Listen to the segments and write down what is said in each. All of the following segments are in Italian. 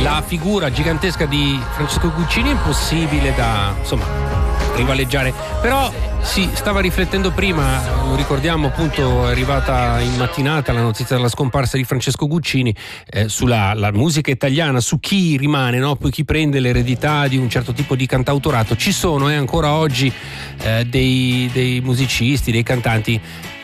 la figura gigantesca di Francesco Guccini è impossibile da, insomma, rivaleggiare. Però si stava riflettendo prima, lo ricordiamo, appunto, è arrivata in mattinata la notizia della scomparsa di Francesco Guccini, sulla la musica italiana, su chi rimane, no? Poi chi prende l'eredità di un certo tipo di cantautorato. Ci sono ancora oggi dei musicisti, dei cantanti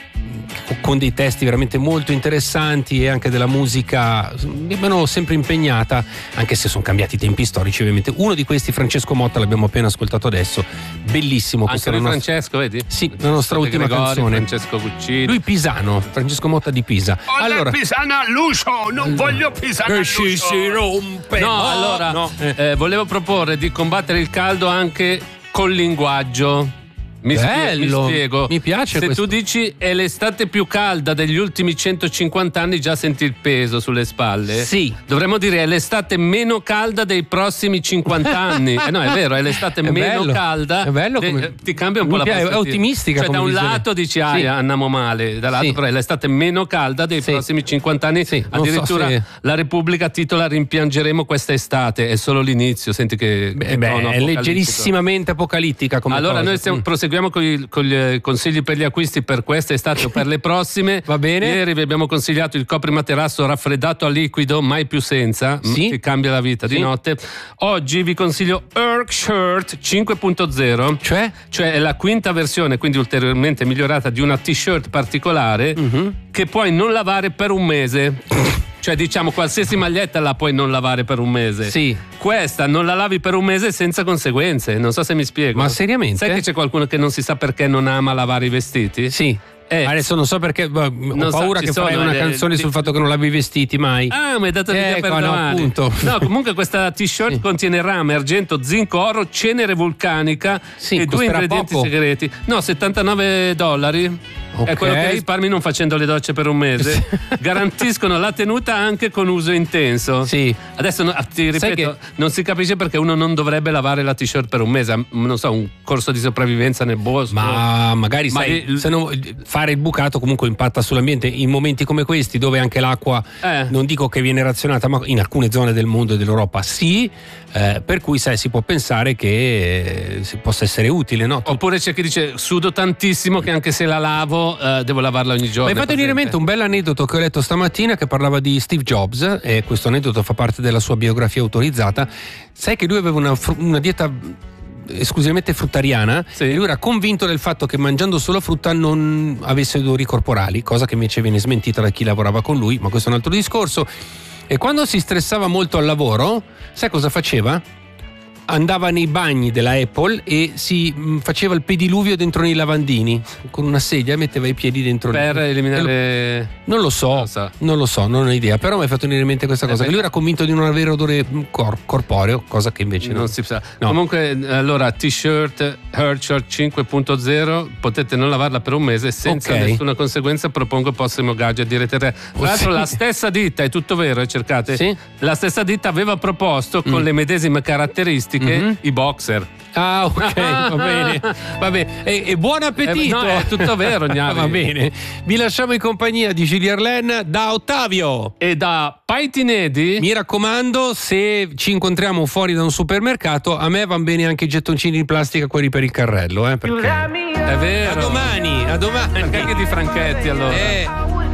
con dei testi veramente molto interessanti e anche della musica mi hanno sempre impegnata, anche se sono cambiati i tempi storici ovviamente. Uno di questi, Francesco Motta, l'abbiamo appena ascoltato adesso, bellissimo. Anche lui Francesco, vedi? Sì, la nostra ultima canzone. Francesco Guccini. Lui pisano, Francesco Motta di Pisa. Allora, Pisana all'uscio, non voglio Pisana all'uscio. Si rompe. No, allora, volevo proporre di combattere il caldo anche col linguaggio. Mi spiego. Mi piace se questo. tu dici è l'estate più calda degli ultimi 150 anni, già senti il peso sulle spalle. Sì. Dovremmo dire è l'estate meno calda dei prossimi 50 anni. No, è vero, è l'estate meno calda. È bello come... ti cambia un po' la prospettiva. È ottimistica. Cioè, come da un visione. lato dici andiamo male, dall'altro però è l'estate meno calda dei prossimi 50 anni. Sì, addirittura so se... la Repubblica titola rimpiangeremo questa estate. È solo l'inizio, senti che è leggerissimamente apocalittica come allora cosa. Noi proseguiamo con gli consigli per gli acquisti per quest'estate o per le prossime. Va bene. Ieri vi abbiamo consigliato il coprimaterasso raffreddato a liquido, mai più senza, che cambia la vita di notte. Oggi vi consiglio Erk Shirt 5.0, cioè è la quinta versione, quindi ulteriormente migliorata, di una t-shirt particolare che puoi non lavare per un mese. Cioè, diciamo, qualsiasi maglietta la puoi non lavare per un mese. Sì. Questa non la lavi per un mese senza conseguenze. Non so se mi spiego. Ma seriamente? Sai che c'è qualcuno che non si sa perché non ama lavare i vestiti? Sì. Adesso non so perché, ho paura che farai una canzone sul fatto che non lavi i vestiti mai. Ah, mi hai dato l'idea per domani. Appunto. No, comunque questa t-shirt contiene rame, argento, zinco, oro, cenere vulcanica e 2 ingredienti segreti. No, $79. È quello che risparmi non facendo le docce per un mese. Garantiscono la tenuta anche con uso intenso. Sì. Adesso ti ripeto, non si capisce perché uno non dovrebbe lavare la t-shirt per un mese. Non so, un corso di sopravvivenza nel bosco. Ma magari se no, fare il bucato comunque impatta sull'ambiente in momenti come questi, dove anche l'acqua non dico che viene razionata, ma in alcune zone del mondo e dell'Europa per cui si può pensare che possa essere utile, no? Oppure c'è chi dice sudo tantissimo che anche se la lavo devo lavarla ogni giorno. Mi hai fatto venire in mente un bel aneddoto che ho letto stamattina che parlava di Steve Jobs, e questo aneddoto fa parte della sua biografia autorizzata. Sai che lui aveva una dieta esclusivamente fruttariana, e lui era convinto del fatto che mangiando solo frutta non avesse odori corporali, cosa che invece viene smentita da chi lavorava con lui, ma questo è un altro discorso. E quando si stressava molto al lavoro, sai cosa faceva? Andava nei bagni della Apple e si faceva il pediluvio dentro nei lavandini con una sedia, metteva i piedi dentro per eliminare. Non lo so, non ho idea, però mi hai fatto venire in mente questa cosa, che lui era convinto di non avere odore corporeo, cosa che invece non si sa. No. Comunque, allora, t-shirt Herschel 5.0 potete non lavarla per un mese senza nessuna conseguenza. Propongo il prossimo gadget, direte te. Tra l'altro la stessa ditta, è tutto vero, cercate? Sì. La stessa ditta aveva proposto con le medesime caratteristiche i boxer. Ah, ok, va bene. E buon appetito! No, è tutto vero, va bene. Vi lasciamo in compagnia di Gilles Arlen da Ottavio e da Paitinedi. Mi raccomando, se ci incontriamo fuori da un supermercato, a me van bene anche i gettoncini di plastica, quelli per il carrello, perché è vero. A domani. Perché anche di Franchetti, allora.